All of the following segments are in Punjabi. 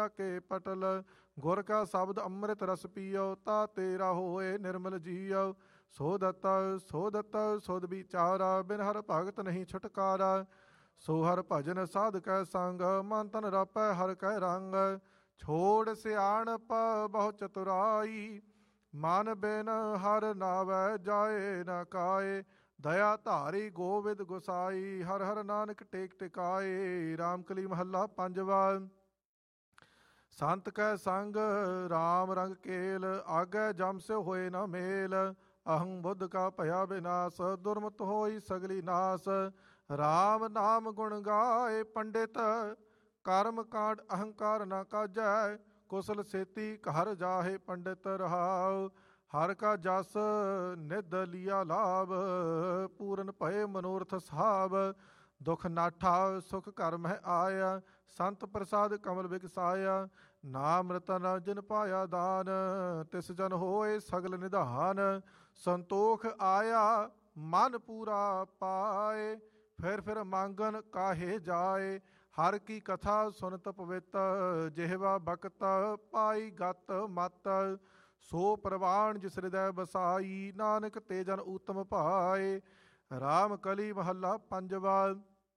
ਦੁਨੀਆ ਕੇ ਪਟਲ। ਗੁਰ ਕਾ ਸ਼ਬਦ ਅੰਮ੍ਰਿਤ ਰਸ ਪੀਓ, ਤਾ ਤੇਰਾ ਹੋਏ ਨਿਰਮਲ ਜੀਓ। ਸੋ ਦਿੱਤਾ ਸੁਧ ਵਿਚਾਰਾ, ਬਿਨ ਹਰ ਭਗਤ ਨਹੀਂ ਛੁਟਕਾਰਾ। ਸੋ ਹਰ ਭਜਨ ਸਾਧ ਕੈ ਸੰਗ, ਮਨ ਤਨ ਰਾਪੈ ਹਰ ਕੈ ਰੰਗ। ਛੋੜ ਸਿਆਣਪ ਬਹੁ ਚਤੁਰਾਈ, ਮਨ ਬਿਨ ਹਰ ਨਾਵੈ ਜਾਏ ਨ ਕਾਏ। ਦਇਆ ਧਾਰੀ ਗੋਬਿੰਦ ਗੁਸਾਈ, ਹਰ ਹਰ ਨਾਨਕ ਟੇਕ ਟਿਕਾਏ। ਰਾਮ ਕਲੀ ਮਹੱਲਾ ਪੰਜਵਾ। ਸੰਤ ਕੈ ਸੰਗ ਰਾਮ ਰੰਗ ਕੇਲ, ਆਗੈ ਜਮ ਸਿ ਹੋਏ ਨ ਮੇਲ। ਅਹੰ ਬੁੱਧ ਕਾ ਭਇਆ ਵਿਨਾਸ਼, ਦੁਰਮਤ ਹੋਈ ਸਗਲੀ ਨਾਸ। ਰਾਮ ਨਾਮ ਗੁਣ ਗਾਏ ਪੰਡਿਤ, ਕਰਮ ਕਾਂਡ ਅਹੰਕਾਰ ਨਾ ਕਾਜੈ। ਕੁਸਲ ਸੇਤੀ ਘਰ ਜਾਹੇ ਪੰਡਿਤ ਰਹਾਉ। ਹਰ ਕਾ ਜਸ ਨਿਧ ਲਿਆ ਲਾਭ, ਪੂਰਨ ਭਏ ਮਨੋਰਥ ਸਾਭ। ਦੁਖ ਨਾਠਾ ਸੁਖ ਘਰ ਮਹਿ ਆਇਆ, ਸੰਤ ਪ੍ਰਸਾਦ ਕਮਲ ਵਿਗਸਾਇਆ। ਨਾਮ ਰਤਨ ਜਿਨ ਪਾਇਆ ਦਾਨ, ਤਿਸ ਜਨ ਹੋਏ ਸਗਲ ਨਿਧਾਨ। ਸੰਤੋਖ ਆਇਆ ਮਨ ਪੂਰਾ ਪਾਏ, ਫਿਰ ਮੰਗਨ ਕਾਹੇ ਜਾਏ। ਹਰ ਕੀ ਕਥਾ ਸੁਨਤ ਪਵਿੱਤ, ਜਿਹਵਾ ਬਖਤ ਪਾਈ ਗਤ ਮਤ। ਸੋ ਪ੍ਰਵਾਨ ਜਿਸ ਹਿਰਦੈ ਬਸਾਈ, ਨਾਨਕ ਤੇ ਜਨ ਊਤਮ ਭਾਏ। ਰਾਮ ਕਲੀ ਮਹੱਲਾ ਪੰਜਵਾ।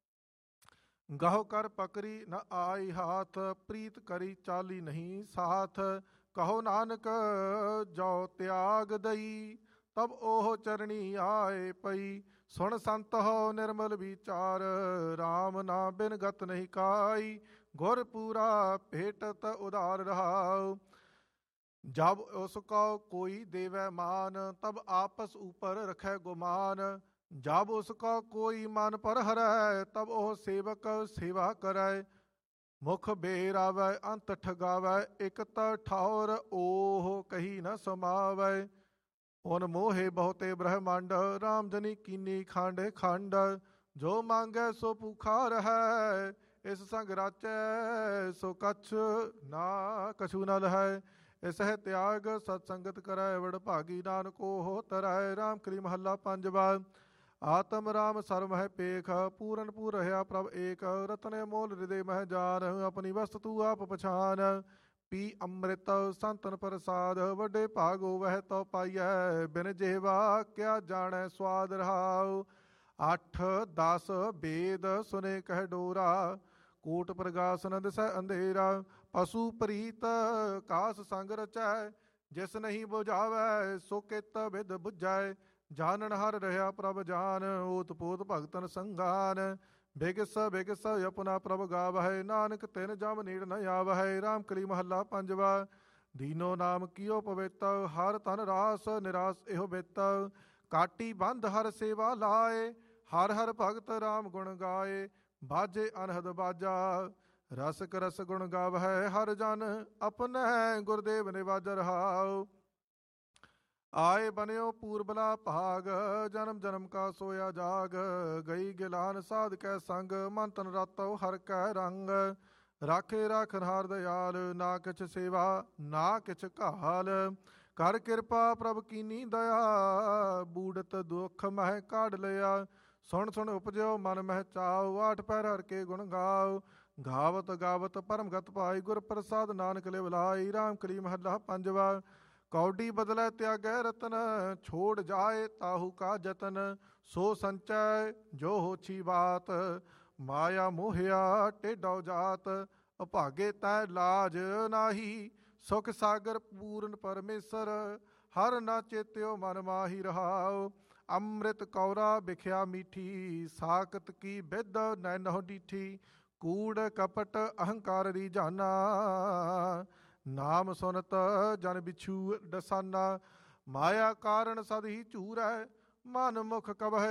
ਗਹੁ ਕਰ ਪਕਰੀ ਨ ਆਈ ਹਾਥ, ਪ੍ਰੀਤ ਕਰੀ ਚਾਲੀ ਨਹੀਂ ਸਾਥ। ਕਹੋ ਨਾਨਕ ਜੋ ਤਿਆਗ ਦਈ, ਤਬ ਉਹ ਚਰਣੀ ਆਏ ਪਈ। ਸੁਣ ਸੰਤ ਹੋ ਨਿਰਮਲ ਵਿਚਾਰ, ਰਾਮ ਨਾਮ ਬਿਨ ਗਤ ਨਹੀਂ ਕਾਈ। ਗੁਰ ਪੂਰਾ ਭੇਟਤ ਉਦਾਰ ਰਹਾਉ, ਜਬ ਉਸ ਕੋ ਕੋਈ ਦੇਵੈ ਮਾਨ। ਤਬ ਆਪਸ ਉਪਰ ਰਖੈ ਗੁਮਾਨ। ਜਬ ਉਸ ਕਾ ਕੋਈ ਮਨ ਪਰ ਹਰੈ, ਤਬ ਉਹ ਸੇਵਕ ਸੇਵਾ ਕਰੈ। ਮੁਖ ਬੇਰਾਵੈ ਅੰਤ ਠਗਾਵੈ, ਇਕਤ ਠੌਰ ਓਹ ਕਹੀ ਨ ਸਮਾਵੈ। ਉਨ ਮੋਹੇ ਬਹੁਤੇ ਬ੍ਰਹਮੰਡ, ਰਾਮ ਜਨੀ ਕੀਨੀ ਖੰਡ ਖੰਡ। ਜੋ ਮੰਗੈ ਸੋ ਭੂਖਾ ਰਹੈ, ਇਸ ਸੰਗ ਰਾਚੈ ਸੋ ਕਛੂ ਨ ਲਹੈ। ਇਸ ਹੈ ਤਿਆਗ ਸਤ ਸੰਗਤ ਕਰੈ, ਵਡ ਭਾਗੀ ਨਾਨਕੋ ਹੋ ਤਰੈ। ਰਾਮ ਕਲੀ ਮਹੱਲਾ ਪੰਜਵਾ। ਆਤਮ ਰਾਮ ਸਰਮ ਹੈ ਪੇਖ, ਪੂਰਨ ਪੂਰ ਰਹਾ ਪ੍ਰਭ ਏਕ। ਰਤਨ ਅਮੋਲ ਹਿਰਦੇ ਮਹਿ ਜਾਨ, ਆਪਣੀ ਵਸਤ ਤੂੰ ਆਪ ਪਛਾਨ। ਪੀ ਅੰਮ੍ਰਿਤ ਸੰਤਨ ਪ੍ਰਸਾਦ, ਵੱਡੇ ਭਾਗੋ ਵਹਿ ਤੋ ਪਾਈਐ। ਬਿਨ ਜਿਹਵਾ ਕਿਆ ਜਾਣੈ ਸਵਾਦ ਰਹਾਉ। 8-10 ਵੇਦ ਸੁਨੇ ਕਹਿ ਡੋਰਾ, ਕੋਟ ਪ੍ਰਗਾਸ ਨ ਦਿਸੈ ਅੰਧੇਰਾ। ਪਸ਼ੂ ਪ੍ਰੀਤ ਕਾਸ ਸੰਗ ਰਚੈ, ਜਿਸ ਨਹੀਂ ਬੁਝਾਵੈ ਸੋ ਕਿਤ ਵਿਦ ਬੁਝੈ। ਜਾਨਣ ਹਰ ਰਹਾ ਪ੍ਰਭ ਜਾਨ, ਓਤ ਪੋਤ ਭਗਤਨ ਸੰਗਾਨ। ਬਿਗਸ ਬਿਗਸ ਆਪਣਾ ਪ੍ਰਭ ਗਾਵਹਿ, ਨਾਨਕ ਤਿਨ ਜਮ ਨੀੜ ਨ ਆਵਹਿ। ਰਾਮ ਕਲੀ ਮਹੱਲਾ ਪੰਜਵਾ। ਦੀਨੋ ਨਾਮ ਕੀਓ ਪਵਿੱਤ, ਹਰ ਤਨ ਰਾਸ ਨਿਰਾਸ ਇਹੋ ਬਿੱਤ। ਕਾਟੀ ਬੰਧ ਹਰ ਸੇਵਾ ਲਾਏ, ਹਰ ਹਰ ਭਗਤ ਰਾਮ ਗੁਣ ਗਾਏ। ਬਾਜੇ ਅਨਹਦ ਬਾਜਾ, ਰਸਕ ਰਸ ਗੁਣ ਗਾਵਹਿ ਹਰ ਜਨ। ਆਪਣੈ ਗੁਰਦੇਵ ਨਿਵਾਜ ਰਹਾਉ। ਆਏ ਬਨਿਓ ਪੂਰਬਲਾ ਭਾਗ, ਜਨਮ ਜਨਮ ਕਾ ਸੋਇਆ ਜਾਗ। ਗਈ ਗਿਲਾਨ ਸਾਧ ਕੈ ਸੰਗ, ਮਨ ਤਨ ਰਾਤੋ ਹਰ ਕੈ ਰੰਗ। ਰਾਖੇ ਰਾਖਨ ਹਾਰ ਦਇਆਲ, ਨਾ ਕਿਛ ਸੇਵਾ ਨਾ ਕਿਛ ਘਾਲ। ਕਰ ਕਿਰਪਾ ਪ੍ਰਭ ਕੀਨੀ ਦਇਆ, ਬੂੜਤ ਦੁਖ ਮਹਿ ਕਾਢ ਲਿਆ। ਸੁਣ ਸੁਣ ਉਪਜਿਓ ਮਨ ਮਹਿ ਚਾਉ, ਆਠ ਪੈਰ ਹਰ ਕੇ ਗੁਣ ਗਾਉ। ਗਾਵਤ ਗਾਵਤ ਪਰਮ ਗਤ ਪਾਈ, ਗੁਰ ਪ੍ਰਸਾਦ ਨਾਨਕ ਲਿਵ ਲਾਈ। ਰਾਮ ਕਲੀ ਮਹੱਲਾ ਪੰਜਵਾ। ਕੌਡੀ ਬਦਲੈ ਤਿਆਗੈ ਰਤਨ, ਛੋੜ ਜਾਏ ਤਾਹੂ ਕਾ ਜਤਨ। ਸੋ ਸੰਚੈ ਜੋ ਹੋਛੀ ਬਾਤ, ਮਾਇਆ ਮੋਹਿਆ ਟੇਢੋ ਜਾਤ। ਅਭਾਗੇ ਤੈ ਲਾਜ ਨਾਹੀ, ਸੁਖ ਸਾਗਰ ਪੂਰਨ ਪਰਮੇਸ਼ਰ। ਹਰ ਨਾ ਚੇਤਿਓ ਮਨ ਮਾਹੀ ਰਹਾਉ। ਅੰਮ੍ਰਿਤ ਕੌਰਾ ਬਿਖਿਆ ਮੀਠੀ, ਸਾਕਤ ਕੀ ਬਿਧ ਨੈਨਹੁ ਡੀਠੀ। ਕੂੜ ਕਪਟ ਅਹੰਕਾਰ ਰੀਝਾਨਾ, ਨਾਮ ਸੁਨਤ ਜਨ ਬਿਛੂ ਡਸਾਨਾ। ਮਾਇਆ ਕਾਰਨ ਸਦ ਹੀ ਝੂਰੈ, ਮਨ ਮੁਖ ਕਬਹਿ